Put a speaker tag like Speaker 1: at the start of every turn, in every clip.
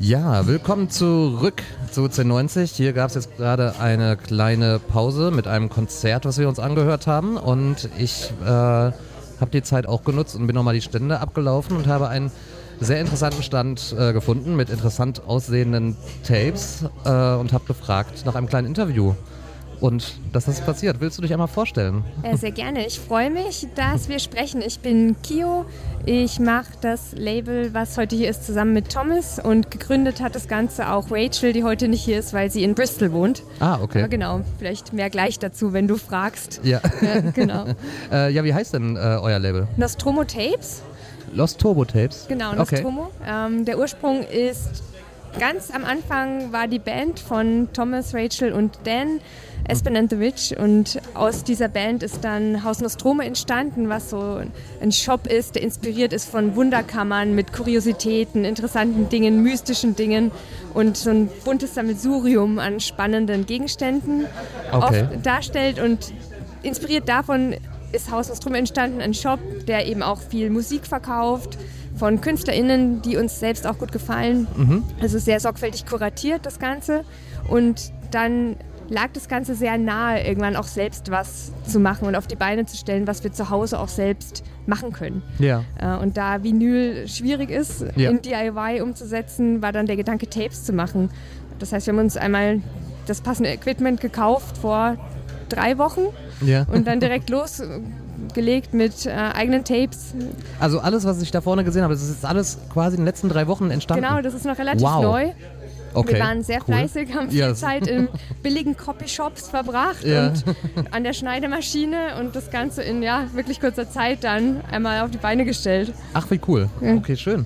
Speaker 1: Ja, willkommen zurück zu C90. Hier gab es jetzt gerade eine kleine Pause mit einem Konzert, was wir uns angehört haben. Und ich habe die Zeit auch genutzt und bin nochmal die Stände abgelaufen und habe einen sehr interessanten Stand gefunden mit interessant aussehenden Tapes und habe gefragt nach einem kleinen Interview. Und das ist passiert. Willst du dich einmal vorstellen?
Speaker 2: Sehr gerne. Ich freue mich, dass wir sprechen. Ich bin Kio. Ich mache das Label, was heute hier ist, zusammen mit Thomas. Und gegründet hat das Ganze auch Rachel, die heute nicht hier ist, weil sie in Bristol wohnt.
Speaker 1: Ah, okay.
Speaker 2: Aber genau, vielleicht mehr gleich dazu, wenn du fragst.
Speaker 1: Ja.
Speaker 2: Genau.
Speaker 1: Ja, wie heißt denn euer Label?
Speaker 2: Nostromo Tapes.
Speaker 1: Lost Turbo Tapes?
Speaker 2: Genau, Nostromo. Okay. Der Ursprung ist, ganz am Anfang war die Band von Thomas, Rachel und Dan, Espen and the Witch, und aus dieser Band ist dann Haus Nostromo entstanden, was so ein Shop ist, der inspiriert ist von Wunderkammern mit Kuriositäten, interessanten Dingen, mystischen Dingen und so ein buntes Sammelsurium an spannenden Gegenständen oft darstellt, und inspiriert davon ist Haus Nostromo entstanden, ein Shop, der eben auch viel Musik verkauft von KünstlerInnen, die uns selbst auch gut gefallen. Also sehr sorgfältig kuratiert das Ganze, und dann lag das Ganze sehr nahe, irgendwann auch selbst was zu machen und auf die Beine zu stellen, was wir zu Hause auch selbst machen können.
Speaker 1: Ja.
Speaker 2: Und da Vinyl schwierig ist, in DIY umzusetzen, war dann der Gedanke, Tapes zu machen. Das heißt, wir haben uns einmal das passende Equipment gekauft vor 3 Wochen und dann direkt losgelegt mit eigenen Tapes.
Speaker 1: Also alles, was ich da vorne gesehen habe, das ist alles quasi in den letzten 3 Wochen entstanden?
Speaker 2: Genau, das ist noch relativ neu.
Speaker 1: Okay,
Speaker 2: wir waren sehr fleißig, haben viel Zeit in billigen Copyshops verbracht und an der Schneidemaschine, und das Ganze in wirklich kurzer Zeit dann einmal auf die Beine gestellt.
Speaker 1: Ach, wie cool. Okay, schön.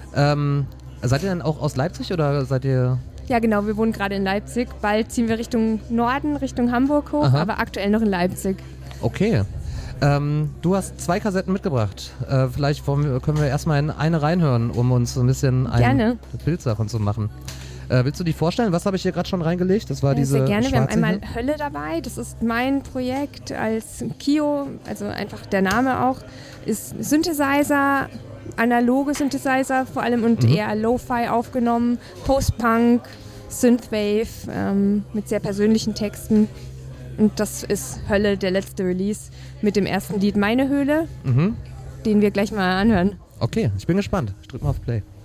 Speaker 1: Seid ihr denn auch aus Leipzig oder seid ihr...
Speaker 2: Ja, genau, wir wohnen gerade in Leipzig. Bald ziehen wir Richtung Norden, Richtung Hamburg hoch, aber aktuell noch in Leipzig.
Speaker 1: Okay. Du hast 2 Kassetten mitgebracht. Vielleicht können wir erstmal in eine reinhören, um uns so ein bisschen ein Bild davon zu machen. Willst du dich vorstellen? Was habe ich hier gerade schon reingelegt? Das war diese
Speaker 2: sehr gerne. Wir haben einmal
Speaker 1: hier.
Speaker 2: Hölle dabei. Das ist mein Projekt als Kio, also einfach der Name auch, ist Synthesizer, analoge Synthesizer vor allem und eher Lo-Fi aufgenommen, Post-Punk, Synthwave mit sehr persönlichen Texten. Und das ist Hölle, der letzte Release mit dem ersten Lied Meine Höhle, den wir gleich mal anhören.
Speaker 1: Okay, ich bin gespannt. Ich drück mal auf Play.